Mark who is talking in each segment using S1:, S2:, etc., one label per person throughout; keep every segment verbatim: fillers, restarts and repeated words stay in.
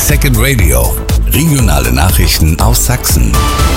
S1: Second Radio, regionale Nachrichten aus Sachsen.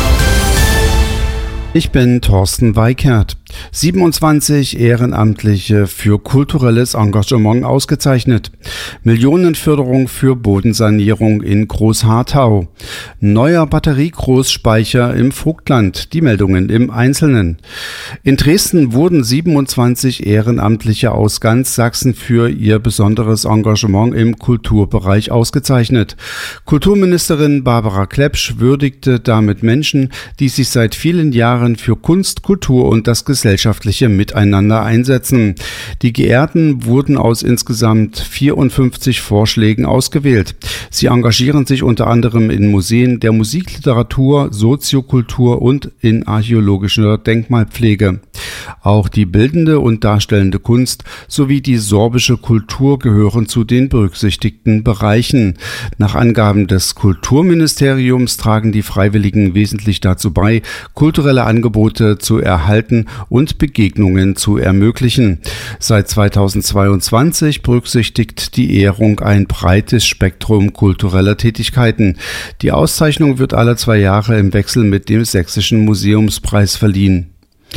S2: Ich bin Thorsten Weikert. siebenundzwanzig Ehrenamtliche für kulturelles Engagement ausgezeichnet. Millionenförderung für Bodensanierung in Großharthau. Neuer Batteriegroßspeicher im Vogtland. Die Meldungen im Einzelnen. In Dresden wurden siebenundzwanzig Ehrenamtliche aus ganz Sachsen für ihr besonderes Engagement im Kulturbereich ausgezeichnet. Kulturministerin Barbara Klepsch würdigte damit Menschen, die sich seit vielen Jahren für Kunst, Kultur und das gesellschaftliche Miteinander einsetzen. Die Geehrten wurden aus insgesamt vierundfünfzig Vorschlägen ausgewählt. Sie engagieren sich unter anderem in Museen der Musikliteratur, Soziokultur und in archäologischer Denkmalpflege. Auch die bildende und darstellende Kunst sowie die sorbische Kultur gehören zu den berücksichtigten Bereichen. Nach Angaben des Kulturministeriums tragen die Freiwilligen wesentlich dazu bei, kulturelle Angebote zu erhalten und Begegnungen zu ermöglichen. Seit zweitausendzweiundzwanzig berücksichtigt die Ehrung ein breites Spektrum kultureller Tätigkeiten. Die Auszeichnung wird alle zwei Jahre im Wechsel mit dem Sächsischen Museumspreis verliehen.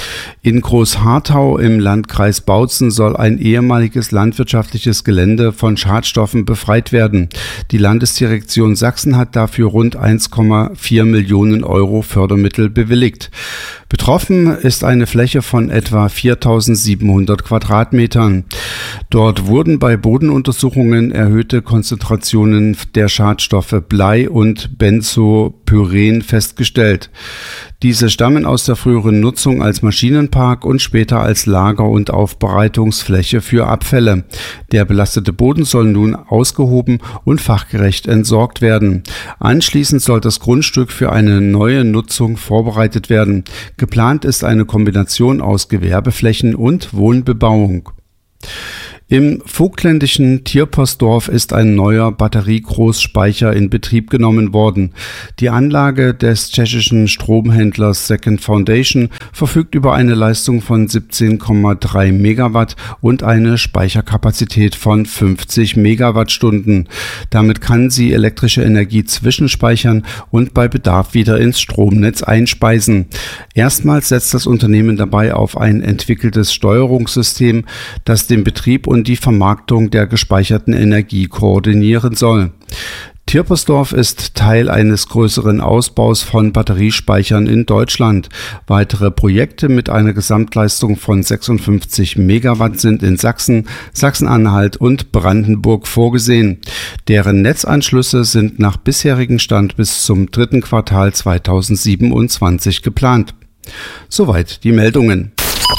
S2: In Großharthau im Landkreis Bautzen soll ein ehemaliges landwirtschaftliches Gelände von Schadstoffen befreit werden. Die Landesdirektion Sachsen hat dafür rund eins Komma vier Millionen Euro Fördermittel bewilligt. Betroffen ist eine Fläche von etwa viertausendsiebenhundert Quadratmetern. Dort wurden bei Bodenuntersuchungen erhöhte Konzentrationen der Schadstoffe Blei und Benzopyren festgestellt. Diese stammen aus der früheren Nutzung als Maschinenpark und später als Lager- und Aufbereitungsfläche für Abfälle. Der belastete Boden soll nun ausgehoben und fachgerecht entsorgt werden. Anschließend soll das Grundstück für eine neue Nutzung vorbereitet werden. Geplant ist eine Kombination aus Gewerbeflächen und Wohnbebauung. Im vogtländischen Tierpostdorf ist ein neuer Batteriegroßspeicher in Betrieb genommen worden. Die Anlage des tschechischen Stromhändlers Second Foundation verfügt über eine Leistung von siebzehn Komma drei Megawatt und eine Speicherkapazität von fünfzig Megawattstunden. Damit kann sie elektrische Energie zwischenspeichern und bei Bedarf wieder ins Stromnetz einspeisen. Erstmals setzt das Unternehmen dabei auf ein entwickeltes Steuerungssystem, das den Betrieb und und die Vermarktung der gespeicherten Energie koordinieren soll. Tierpostdorf ist Teil eines größeren Ausbaus von Batteriespeichern in Deutschland. Weitere Projekte mit einer Gesamtleistung von sechsundfünfzig Megawatt sind in Sachsen, Sachsen-Anhalt und Brandenburg vorgesehen. Deren Netzanschlüsse sind nach bisherigem Stand bis zum dritten Quartal zweitausendsiebenundzwanzig geplant. Soweit die Meldungen.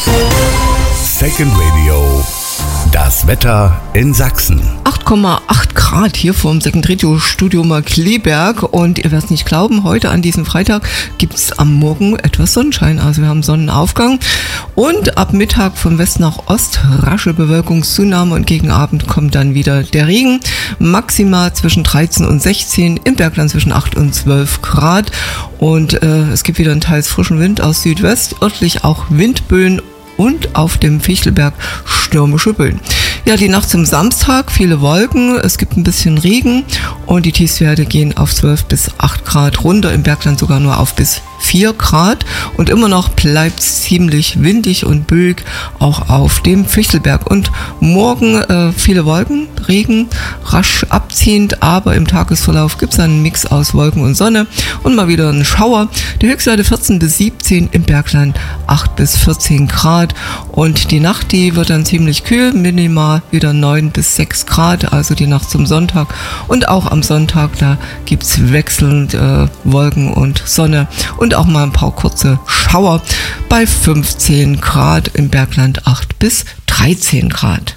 S1: Second Radio. Das Wetter in Sachsen.
S3: acht Komma acht Grad hier vom Second Radio Studio Markkleeberg und ihr werdet es nicht glauben, heute an diesem Freitag gibt es am Morgen etwas Sonnenschein, also wir haben Sonnenaufgang und ab Mittag von West nach Ost rasche Bewölkungszunahme und gegen Abend kommt dann wieder der Regen, maximal zwischen dreizehn und sechzehn, im Bergland zwischen acht und zwölf Grad und äh, es gibt wieder einen teils frischen Wind aus Südwest, örtlich auch Windböen und auf dem Fichtelberg stürmische Böen. Ja, die Nacht zum Samstag, viele Wolken, es gibt ein bisschen Regen und die Tiefstwerte gehen auf zwölf bis acht Grad runter, im Bergland sogar nur auf bis vier Grad und immer noch bleibt es ziemlich windig und böig, auch auf dem Fichtelberg. Und morgen äh, viele Wolken, Regen, rasch abziehend, aber im Tagesverlauf gibt es einen Mix aus Wolken und Sonne und mal wieder einen Schauer. Die Höchstwerte vierzehn bis siebzehn, im Bergland acht bis vierzehn Grad und die Nacht, die wird dann ziemlich kühl, minimal wieder neun bis sechs Grad, also die Nacht zum Sonntag und auch am Sonntag, da gibt es wechselnd äh, Wolken und Sonne und auch mal ein paar kurze Schauer bei fünfzehn Grad, im Bergland acht bis dreizehn Grad.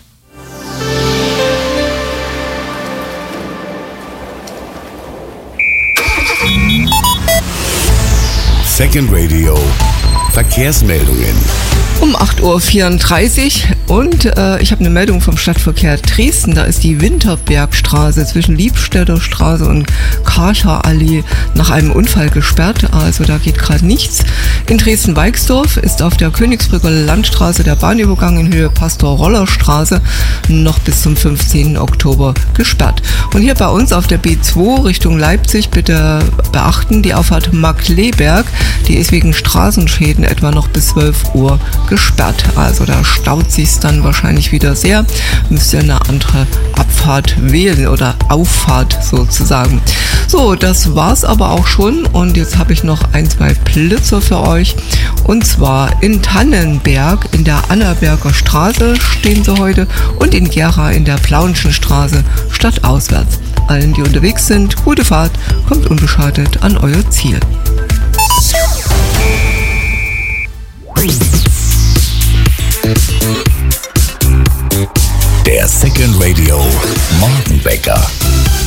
S1: Second Radio. Verkehrsmeldungen.
S3: Um acht Uhr vierunddreißig und äh, ich habe eine Meldung vom Stadtverkehr Dresden. Da ist die Winterbergstraße zwischen Liebstädter Straße und Karcher Allee nach einem Unfall gesperrt. Also da geht gerade nichts. In Dresden-Weixdorf ist auf der Königsbrücker Landstraße der Bahnübergang in Höhe Pastor-Roller-Straße noch bis zum fünfzehnten Oktober gesperrt. Und hier bei uns auf der B zwei Richtung Leipzig bitte beachten, die Auffahrt Markkleeberg, die ist wegen Straßenschäden etwa noch bis zwölf Uhr gesperrt. Also da staut sich's dann wahrscheinlich wieder sehr. Müsst ihr eine andere Abfahrt wählen oder Auffahrt sozusagen. So, das war's aber auch schon und jetzt habe ich noch ein, zwei Blitzer für euch. Und zwar in Tannenberg in der Annaberger Straße stehen sie heute und in Gera in der Plaunschen Straße stadtauswärts. Allen, die unterwegs sind, gute Fahrt, kommt unbeschadet an euer Ziel.
S1: Der Second Radio Morgenwecker.